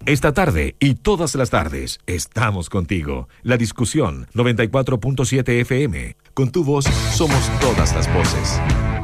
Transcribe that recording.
Esta tarde y todas las tardes estamos contigo. La discusión 94.7 FM. Con tu voz somos todas las voces.